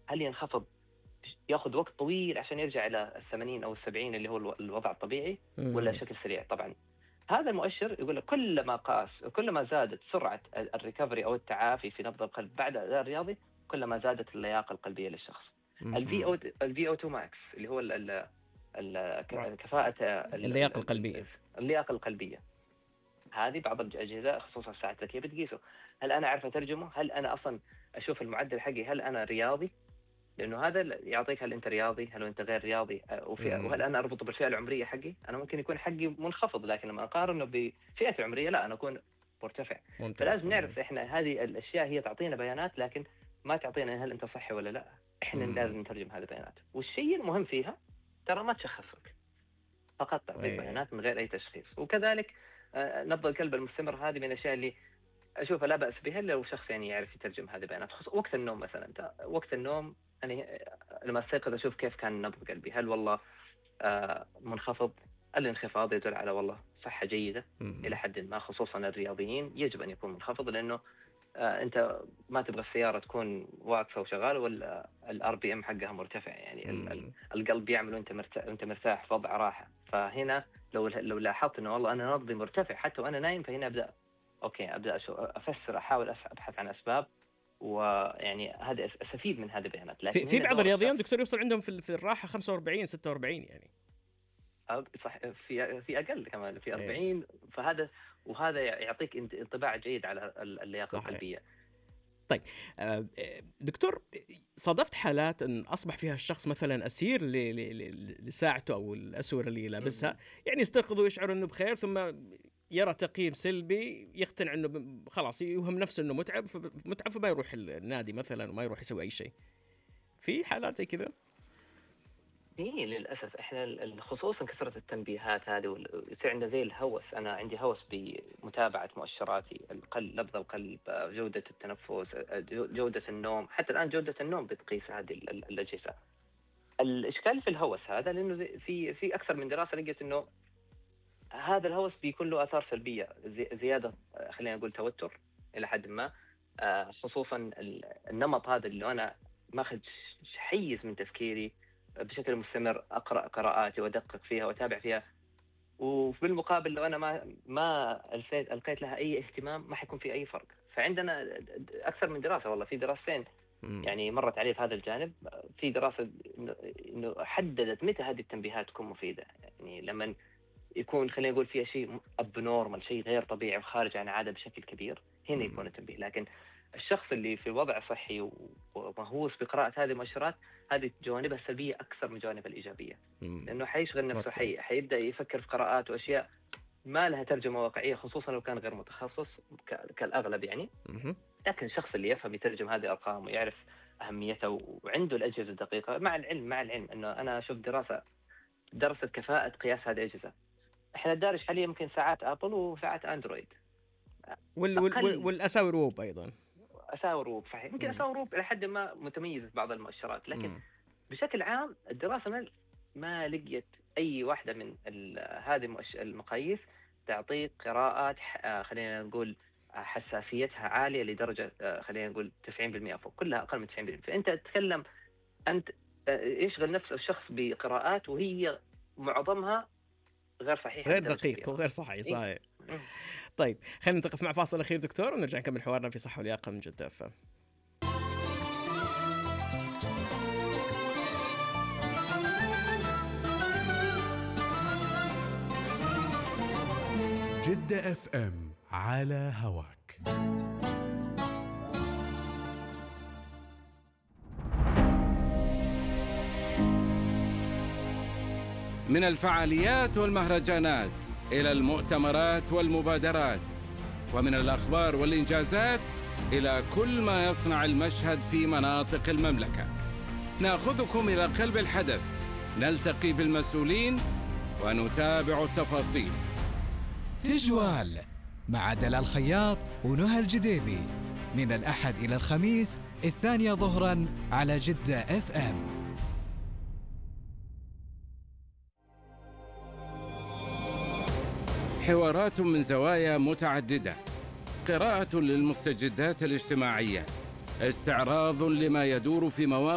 هل ينخفض ياخذ وقت طويل عشان يرجع إلى 80 أو 70 اللي هو الوضع الطبيعي، ولا شكل سريع؟ طبعا هذا المؤشر يقول لك كل ما زادت سرعة الريكفري أو التعافي في نبض القلب بعد الأداء الرياضي، كل ما زادت اللياقة القلبية للشخص. الVO2 ماكس اللي هو كفاءة اللياقة القلبية، هذه بعض الأجهزة خصوصا الساعة الذكية بتقيسه. هل أنا أعرف أترجمه؟ هل أنا أصلا أشوف المعدل حقي هل أنا رياضي؟ لأنه هذا يعطيك هل أنت رياضي هل أنت غير رياضي، وهل أنا أربطه بالفئة العمرية حقي. أنا ممكن يكون حقي منخفض، لكن لما أقارنه بفئة العمرية لا، أنا أكون مرتفع. فلازم نعرف إحنا هذه الأشياء هي تعطينا بيانات، لكن ما تعطينا هل أنت صحي ولا لا. إحنا لازم نترجم هذه البيانات، والشيء المهم فيها ترى ما تشخصك، فقط تعطيك بيانات من غير أي تشخيص. وكذلك نبض القلب المستمر، هذه من الأشياء اللي أشوفها لا بأس بها لو شخص يعني يعرف يترجم هذه البيانات. وقت النوم مثلا، أنت وقت النوم يعني لما استيقظ أشوف كيف كان نبض قلبي، هل والله منخفض؟ الانخفاض يدل على والله صحة جيدة إلى حد ما، خصوصا الرياضيين يجب أن يكون منخفض، لأنه أنت ما تبغى السيارة تكون واقفة وشغالة ولا الRPM حقها مرتفع، يعني القلب يعمل وأنت مرتاح في وضع راحة. فهنا لو لاحظت إنه والله أنا نبضي مرتفع حتى وأنا نايم، فهنا أبدأ أفسر، أحاول أبحث عن أسباب، ويعني هذا استفيد من هذه البيانات. لكن في بعض الرياضيين دكتور يوصل عندهم في الراحة 45 46 يعني صح، في أقل كمان في 40. وهذا يعطيك انطباع جيد على اللياقة القلبية. طيب دكتور، صادفت حالات أن أصبح فيها الشخص مثلا أسير لساعته أو الأسورة اللي لابسها، يعني يستيقظ ويشعر أنه بخير، ثم يرى تقييم سلبي يقتنع أنه خلاص يوهم نفسه أنه متعب فما يروح النادي مثلا وما يروح يسوي أي شيء. في حالات زي كذا؟ إيه للأسف. إحنا خصوصا كثرة التنبيهات هذه، ويصير عندنا زي الهوس. أنا عندي هوس بمتابعة مؤشراتي، القلب، نبض القلب، جودة التنفس، جودة النوم. حتى الآن جودة النوم بتقيس هذه الأجهزة. الإشكال في الهوس هذا لأنه في أكثر من دراسة لقيت إنه هذا الهوس بيكون له آثار سلبية، زيادة خلينا نقول توتر إلى حد ما، خصوصا النمط هذا اللي أنا ماخذ حيز من تفكيري بشكل مستمر، أقرأ قراءاتي وأدقق فيها وأتابع فيها، وبالمقابل لو أنا ما ألقيت لها أي اهتمام ما حيكون في أي فرق. فعندنا أكثر من دراسة، والله في دراستين يعني مرت عليه في هذا الجانب. في دراسة إنه حددت متى هذه التنبيهات تكون مفيدة، يعني لما يكون خلينا نقول فيها شيء abnormal، شيء غير طبيعي وخارج عن عادة بشكل كبير، هنا يكون التنبيه. لكن الشخص اللي في وضع صحي ومهووس بقراءة هذه المؤشرات، هذه جوانبها السلبية أكثر من جوانبها الإيجابية، لأنه حيشغل نفسه، حيبدأ يفكر في قراءات وأشياء ما لها ترجمة واقعية، خصوصا لو كان غير متخصص كالأغلب يعني. لكن الشخص اللي يفهم يترجم هذه الأرقام ويعرف أهميتها وعنده الأجهزة الدقيقة، مع العلم إنه أنا أشوف درست كفاءة قياس هذه الأجهزة. إحنا ندرس حاليا يمكن ساعات أبل وساعات أندرويد، والأساور روب أيضا. أساور روب صحيح، ممكن أساور روب إلى حد ما متميز في بعض المؤشرات، لكن بشكل عام الدراسة ما لقيت أي واحدة من هذه المقاييس تعطيك قراءات خلينا نقول حساسيتها عالية لدرجة خلينا نقول 90% فوق، كلها أقل من 90%. فأنت تتكلم، أنت يشغل نفس الشخص بقراءات وهي معظمها غير صحيحة، غير دقيق وغير صحيح. طيب خلينا نتوقف مع فاصل أخير دكتور، ونرجع نكمل حوارنا في صحة ولياقة من جدة FM. جدة FM على هواك. من الفعاليات والمهرجانات إلى المؤتمرات والمبادرات، ومن الأخبار والإنجازات إلى كل ما يصنع المشهد في مناطق المملكة، نأخذكم إلى قلب الحدث، نلتقي بالمسؤولين ونتابع التفاصيل. تجوال مع دلال الخياط ونهى الجديبي من الأحد إلى الخميس 2 ظهرا على جدة FM. حوارات من زوايا متعددة، قراءة للمستجدات الاجتماعية، استعراض لما يدور في مواقع